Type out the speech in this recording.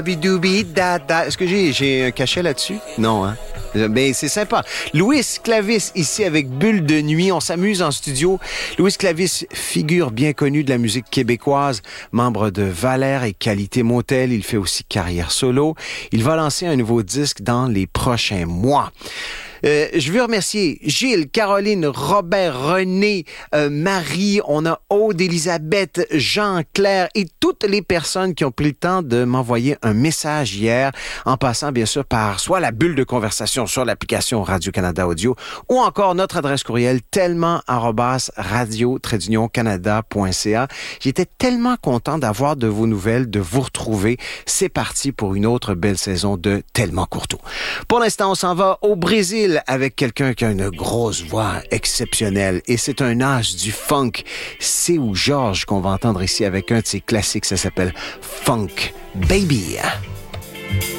Bidoubi, da, da. Est-ce que j'ai un cachet là-dessus? Non, hein? Ben, c'est sympa. Louis Clavis, ici avec Bulle de nuit. On s'amuse en studio. Louis Clavis, figure bien connue de la musique québécoise, membre de Valère et Qualité Motel. Il fait aussi carrière solo. Il va lancer un nouveau disque dans les prochains mois. Je veux remercier Gilles, Caroline, Robert, René, Marie, on a Aude, Elisabeth, Jean, Claire et toutes les personnes qui ont pris le temps de m'envoyer un message hier, en passant bien sûr par soit la bulle de conversation sur l'application Radio-Canada Audio ou encore notre adresse courriel tellement@radio-canada.ca. J'étais tellement content d'avoir de vos nouvelles, de vous retrouver. C'est parti pour une autre belle saison de Tellement Courteau. Pour l'instant, on s'en va au Brésil avec quelqu'un qui a une grosse voix exceptionnelle et c'est un as du funk. C'est où Georges qu'on va entendre ici avec un de ses classiques, ça s'appelle Funk Baby.